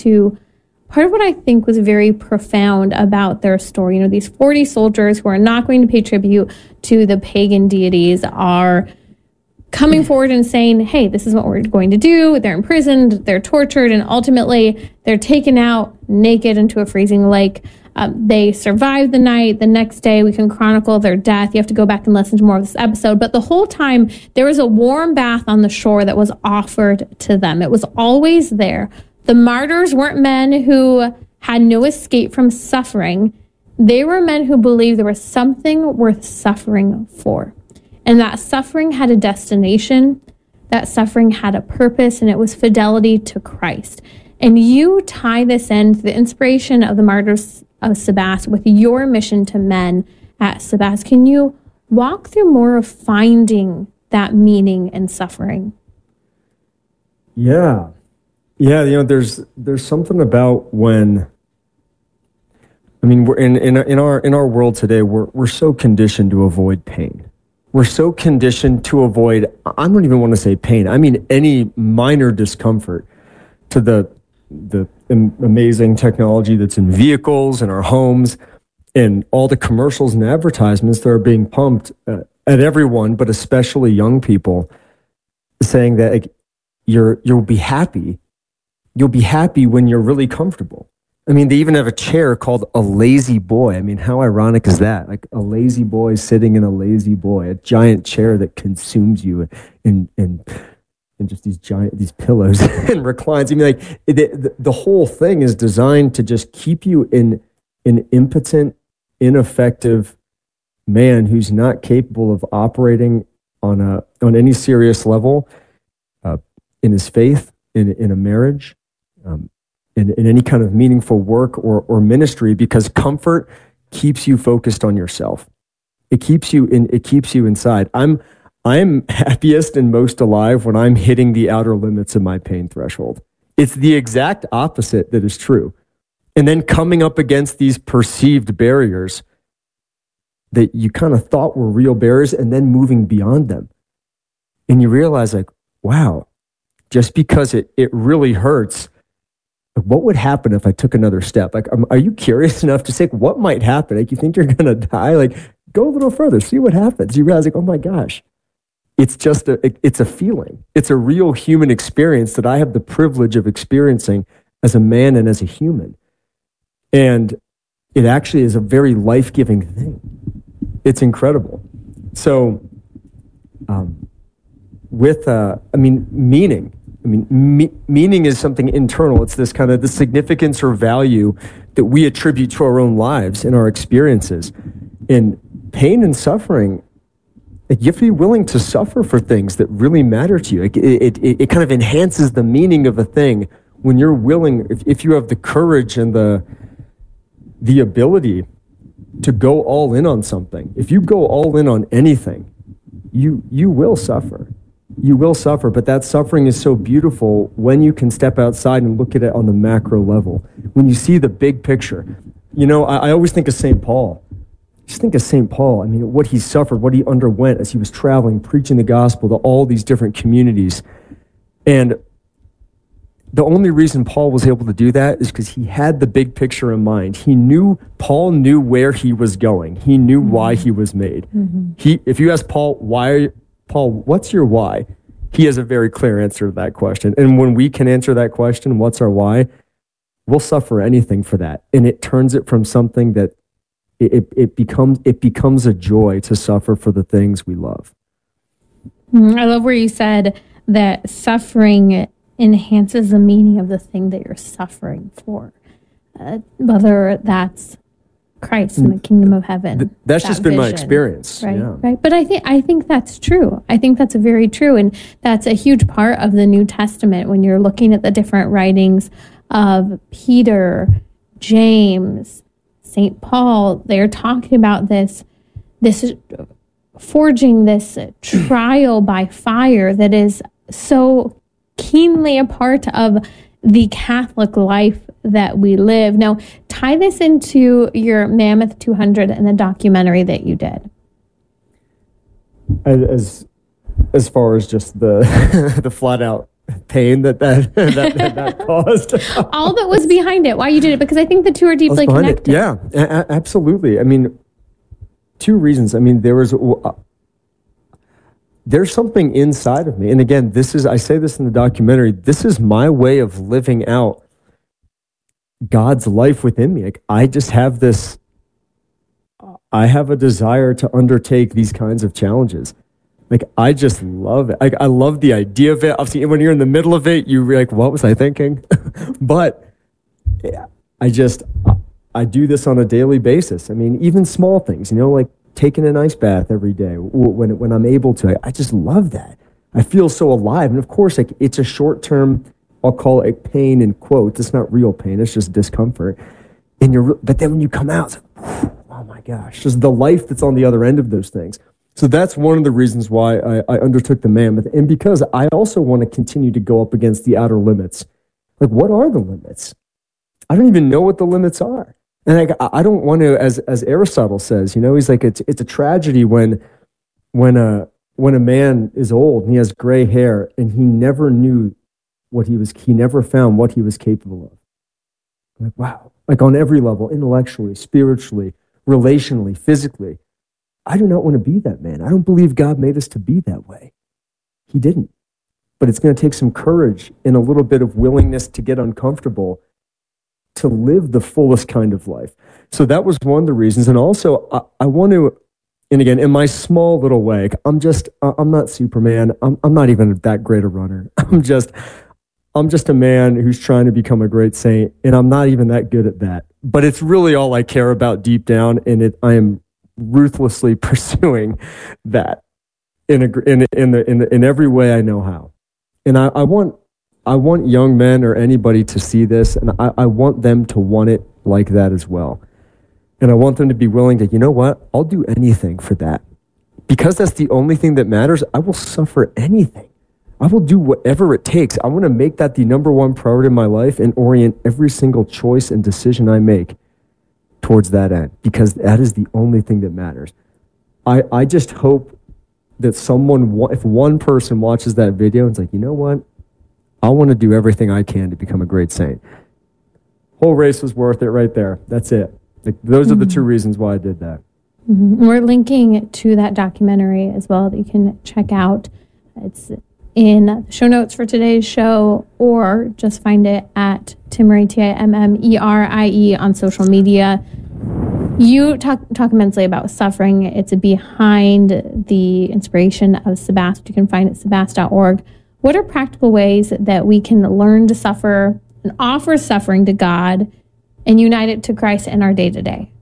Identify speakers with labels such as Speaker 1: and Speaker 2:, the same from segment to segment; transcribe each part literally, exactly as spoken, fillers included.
Speaker 1: to part of what I think was very profound about their story. You know, these forty soldiers who are not going to pay tribute to the pagan deities are coming forward and saying, hey, this is what we're going to do. They're imprisoned, they're tortured, and ultimately they're taken out naked into a freezing lake. Um, they survive the night. The next day, we can chronicle their death. You have to go back and listen to more of this episode. But the whole time, there was a warm bath on the shore that was offered to them. It was always there. The martyrs weren't men who had no escape from suffering. They were men who believed there was something worth suffering for. And that suffering had a destination. That suffering had a purpose, and it was fidelity to Christ. And you tie this in to the inspiration of the martyrs of Sebaste with your mission to men at Sebaste. Can you walk through more of finding that meaning in suffering?
Speaker 2: Yeah. Yeah, you know, there's there's something about when, I mean, we're in in in our in our world today, we're we're so conditioned to avoid pain. We're so conditioned to avoid, I don't even want to say pain. I mean, any minor discomfort to the the amazing technology that's in vehicles, in our homes, and all the commercials and advertisements that are being pumped uh, at everyone, but especially young people, saying that like, you're you'll be happy. You'll be happy when you're really comfortable. I mean, they even have a chair called a lazy boy. I mean, how ironic is that? Like a lazy boy sitting in a lazy boy, a giant chair that consumes you and and and just these giant these pillows and reclines. I mean, like the, the whole thing is designed to just keep you in an impotent, ineffective man who's not capable of operating on a on any serious level uh, in his faith, in in a marriage. Um, In, in any kind of meaningful work or, or ministry, because comfort keeps you focused on yourself. It keeps you in, it keeps you inside. I'm, I'm happiest and most alive when I'm hitting the outer limits of my pain threshold. It's the exact opposite that is true. And then coming up against these perceived barriers that you kind of thought were real barriers and then moving beyond them. And you realize like, wow, just because it, it really hurts, what would happen if I took another step? Like, um, are you curious enough to say, like, what might happen? Like, you think you're going to die? Like, go a little further, see what happens. You realize, like, oh my gosh, it's just a, it, it's a feeling. It's a real human experience that I have the privilege of experiencing as a man and as a human. And it actually is a very life-giving thing. It's incredible. So, um, with, uh, I mean, meaning, I mean, me- meaning is something internal. It's this kind of the significance or value that we attribute to our own lives and our experiences. And pain and suffering, like, you have to be willing to suffer for things that really matter to you. Like, it, it, it kind of enhances the meaning of a thing when you're willing, if, if you have the courage and the the ability to go all in on something. If you go all in on anything, you you will suffer. You will suffer, but that suffering is so beautiful when you can step outside and look at it on the macro level. When you see the big picture. You know, I, I always think of Saint Paul. Just think of Saint Paul. I mean, what he suffered, what he underwent as he was traveling, preaching the gospel to all these different communities. And the only reason Paul was able to do that is because he had the big picture in mind. He knew, Paul knew where he was going. He knew mm-hmm. why he was made. Mm-hmm. He, if you ask Paul, why Paul, what's your why? He has a very clear answer to that question. And when we can answer that question, what's our why? We'll suffer anything for that. And it turns it from something that it, it, it becomes it becomes a joy to suffer for the things we love.
Speaker 1: I love where you said that suffering enhances the meaning of the thing that you're suffering for. Uh, whether that's Christ in the kingdom of heaven.
Speaker 2: That's
Speaker 1: that
Speaker 2: just been
Speaker 1: vision,
Speaker 2: my experience.
Speaker 1: Right.
Speaker 2: Yeah.
Speaker 1: Right. But I think I think that's true. I think that's very true. And that's a huge part of the New Testament when you're looking at the different writings of Peter, James, Saint Paul. They're talking about this, this forging this trial by fire that is so keenly a part of the Catholic life that we live. Now, tie this into your Mammoth two hundred and the documentary that you did.
Speaker 2: As as far as just the the flat out pain that that, that, that, that caused.
Speaker 1: All that was behind it, why you did it, because I think the two are deeply connected.
Speaker 2: It. Yeah, a- absolutely. I mean, two reasons. I mean, there was, uh, there's something inside of me. And again, this is, I say this in the documentary, this is my way of living out God's life within me. Like, I just have this, I have a desire to undertake these kinds of challenges. Like, I just love it. Like, I love the idea of it. Obviously, when you're in the middle of it, you're like, what was I thinking? But yeah, I just, I do this on a daily basis. I mean, even small things, you know, like taking an ice bath every day when, when I'm able to. I, I just love that. I feel so alive. And of course, like, it's a short-term, I'll call it pain in quotes. It's not real pain. It's just discomfort. And you're, but then when you come out, it's like, oh my gosh, just the life that's on the other end of those things. So that's one of the reasons why I, I undertook the Mammoth. And because I also want to continue to go up against the outer limits. Like, what are the limits? I don't even know what the limits are. And like, I don't want to, as as Aristotle says, you know, he's like, it's it's a tragedy when when a when a man is old and he has gray hair and he never knew what he was, he never found what he was capable of. I'm like, wow, like on every level, intellectually, spiritually, relationally, physically. I do not want to be that man. I don't believe God made us to be that way. He didn't. But it's going to take some courage and a little bit of willingness to get uncomfortable to live the fullest kind of life. So that was one of the reasons. And also, I, I want to, and again, in my small little way, I'm just, I'm not Superman. I'm, I'm not even that great a runner. I'm just, I'm just a man who's trying to become a great saint, and I'm not even that good at that. But it's really all I care about deep down, and it, I am ruthlessly pursuing that in a, in in the, in the, in every way I know how. And I, I want I want young men or anybody to see this, and I, I want them to want it like that as well. And I want them to be willing to, you know what, I'll do anything for that. Because that's the only thing that matters, I will suffer anything. I will do whatever it takes. I want to make that the number one priority in my life and orient every single choice and decision I make towards that end, because that is the only thing that matters. I, I just hope that someone, if one person watches that video and is like, you know what, I want to do everything I can to become a great saint. Whole race was worth it right there. That's it. Like, those mm-hmm. are the two reasons why I did that.
Speaker 1: Mm-hmm. We're linking to that documentary as well that you can check out. It's in the show notes for today's show, or just find it at Timmerie, T I M M E R I E, on social media. You talk talk immensely about suffering. It's behind the inspiration of Sabast. You can find it at sabast dot org. What are practical ways that we can learn to suffer and offer suffering to God and unite it to Christ in our day-to-day?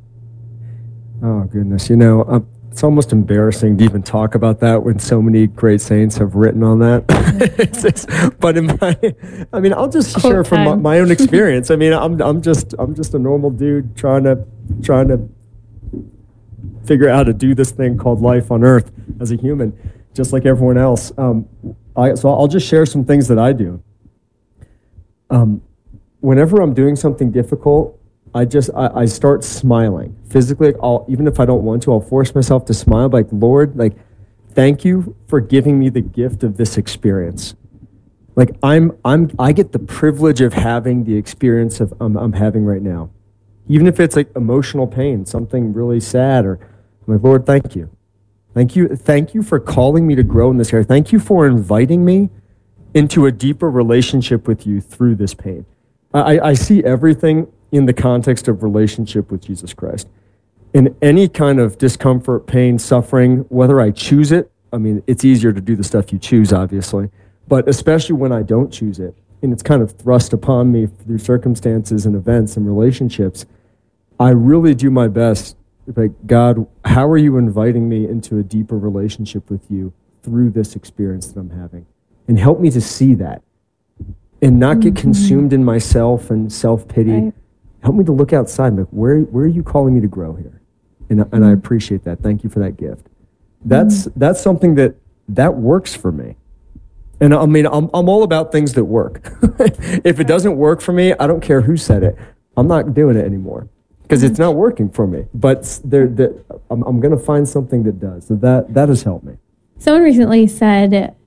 Speaker 2: Oh, goodness. You know, uh, it's almost embarrassing to even talk about that when so many great saints have written on that. it's, it's, but in my, I mean, I'll just Quote share from my, my own experience. I mean, I'm I'm just I'm just a normal dude trying to trying to figure out how to do this thing called life on earth as a human, just like everyone else. Um, I, so I'll just share some things that I do. Um, whenever I'm doing something difficult, I just, I, I start smiling. Physically, I'll, even if I don't want to, I'll force myself to smile. Like, Lord, like, thank you for giving me the gift of this experience. Like, I'm, I'm, I get the privilege of having the experience of um, I'm having right now. Even if it's like emotional pain, something really sad, or I'm like, Lord, thank you. Thank you. Thank you for calling me to grow in this area. Thank you for inviting me into a deeper relationship with you through this pain. I, I see everything in the context of relationship with Jesus Christ. In any kind of discomfort, pain, suffering, whether I choose it, I mean, it's easier to do the stuff you choose, obviously, but especially when I don't choose it, and it's kind of thrust upon me through circumstances and events and relationships, I really do my best. Like, God, how are you inviting me into a deeper relationship with you through this experience that I'm having? And help me to see that and not get mm-hmm. consumed in myself and self-pity. Right. Help me to look outside and like, where, where are you calling me to grow here? And, mm-hmm. and I appreciate that. Thank you for that gift. That's, mm-hmm. that's something that, that works for me. And I mean, I'm, I'm all about things that work. If it doesn't work for me, I don't care who said it. I'm not doing it anymore. Because it's not working for me, but there, there, I'm, I'm going to find something that does. So that that has helped me.
Speaker 1: Someone recently said,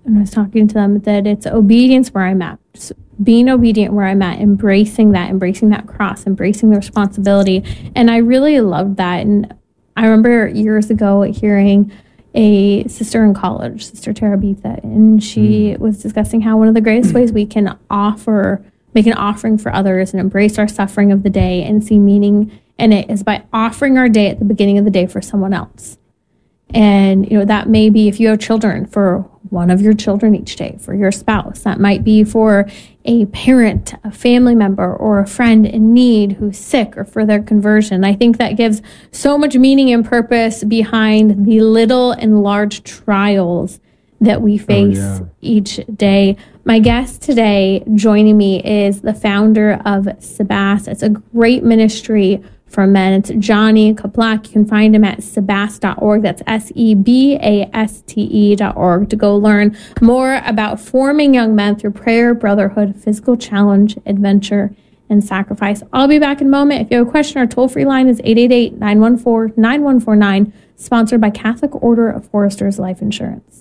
Speaker 1: and I was talking to them that it's obedience where I'm at. Just being obedient where I'm at, embracing that, embracing that cross, embracing the responsibility. And I really loved that. And I remember years ago hearing a sister in college, Sister Terabitha, and she mm. was discussing how one of the greatest ways we can offer, make an offering for others and embrace our suffering of the day and see meaning in it is by offering our day at the beginning of the day for someone else. And, you know, that may be if you have children, for one of your children each day, for your spouse. That might be for a parent, a family member, or a friend in need who's sick, or for their conversion. I think that gives so much meaning and purpose behind the little and large trials that we face oh, yeah. each day. My guest today joining me is the founder of Sebast. It's a great ministry for men. It's Johnny Kaplak. You can find him at sebast dot org. That's S E B A S T E dot org to go learn more about forming young men through prayer, brotherhood, physical challenge, adventure, and sacrifice. I'll be back in a moment. If you have a question, our toll-free line is eight eight eight, nine one four, nine one four nine, sponsored by Catholic Order of Foresters Life Insurance.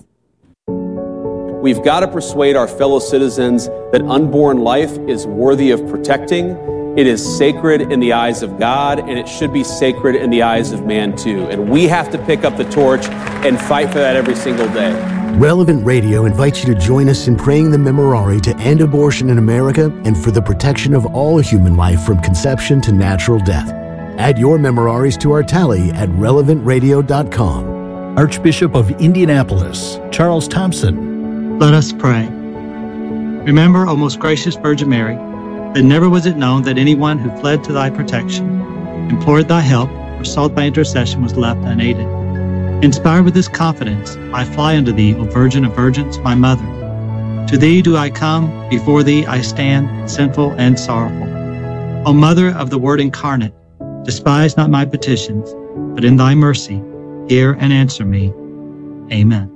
Speaker 3: We've got to persuade our fellow citizens that unborn life is worthy of protecting. It is sacred in the eyes of God, and it should be sacred in the eyes of man too. And we have to pick up the torch and fight for that every single day.
Speaker 4: Relevant Radio invites you to join us in praying the Memorare to end abortion in America and for the protection of all human life from conception to natural death. Add your Memoraries to our tally at relevant radio dot com.
Speaker 5: Archbishop of Indianapolis, Charles Thompson.
Speaker 6: Let us pray. Remember, O most gracious Virgin Mary, that never was it known that anyone who fled to thy protection, implored thy help, or sought thy intercession was left unaided. Inspired with this confidence, I fly unto thee, O Virgin of Virgins, my mother. To thee do I come, before thee I stand, sinful and sorrowful. O Mother of the Word incarnate, despise not my petitions, but in thy mercy, hear and answer me. Amen.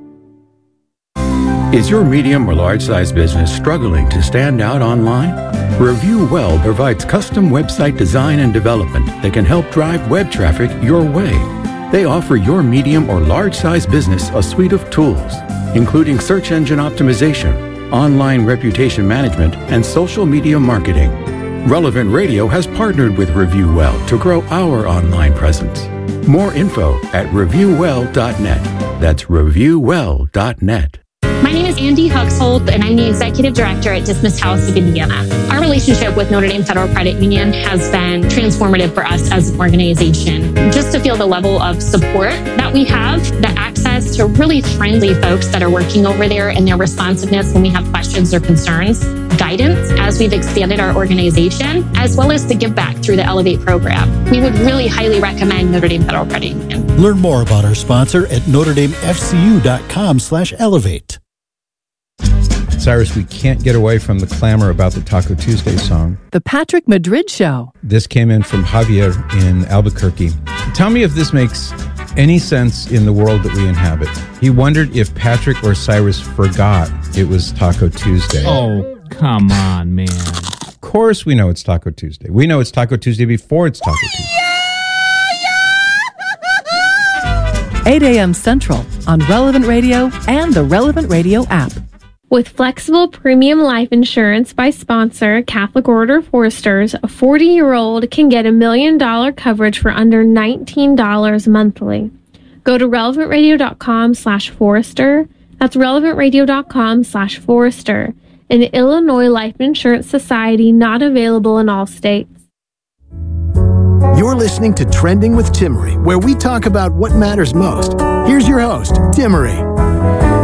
Speaker 7: Is your medium or large-size business struggling to stand out online? Review Well provides custom website design and development that can help drive web traffic your way. They offer your medium or large-size business a suite of tools, including search engine optimization, online reputation management, and social media marketing. Relevant Radio has partnered with Review Well to grow our online presence. More info at review well dot net. That's review well dot net.
Speaker 8: My name is Andy Huxhold, and I'm the Executive Director at Dismissed House of Indiana. Our relationship with Notre Dame Federal Credit Union has been transformative for us as an organization. Just to feel the level of support that we have, the access to really friendly folks that are working over there, and their responsiveness when we have questions or concerns, guidance as we've expanded our organization, as well as the give back through the Elevate program. We would really highly recommend Notre Dame Federal Credit Union.
Speaker 5: Learn more about our sponsor at notre dame f c u dot com slash elevate.
Speaker 9: Cyrus, we can't get away from the clamor about the Taco Tuesday song.
Speaker 10: The Patrick Madrid Show.
Speaker 9: This came in from Javier in Albuquerque. Tell me if this makes any sense in the world that we inhabit. He wondered if Patrick or Cyrus forgot it was Taco Tuesday.
Speaker 11: Oh, come on, man.
Speaker 9: Of course we know it's Taco Tuesday. We know it's Taco Tuesday before it's Taco Tuesday.
Speaker 10: eight a.m. Central on Relevant Radio and the Relevant Radio app.
Speaker 1: With flexible premium life insurance by sponsor Catholic Order of Foresters, a forty-year-old can get a million dollar coverage for under nineteen dollars monthly. Go to relevant radio dot com slash forester. That's relevant radio dot com slash forester. An Illinois Life Insurance Society not available in all states.
Speaker 4: You're listening to Trending with Timmerie, where we talk about what matters most. Here's your host, Timmerie.